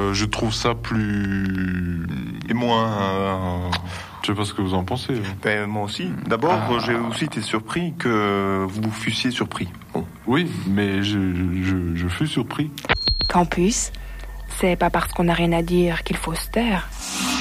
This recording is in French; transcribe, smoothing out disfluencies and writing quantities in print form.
je trouve ça plus... Et moins... Je sais pas ce que vous en pensez. Ben, moi aussi. D'abord, j'ai aussi été surpris que vous fussiez surpris. Bon. Oui, mais je fus surpris. Campus, c'est pas parce qu'on n'a rien à dire qu'il faut se taire.